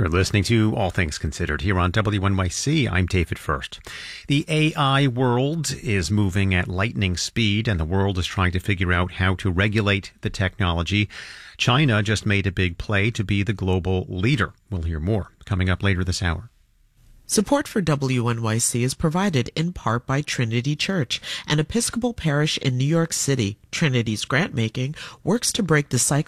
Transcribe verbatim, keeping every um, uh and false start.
You're listening to All Things Considered here on W N Y C. I'm David First. The A I world is moving at lightning speed, and the world is trying to figure out how to regulate the technology. China just made a big play to be the global leader. We'll hear more coming up later this hour. Support for W N Y C is provided in part by Trinity Church, an Episcopal parish in New York City. Trinity's grant-making works to break the cycle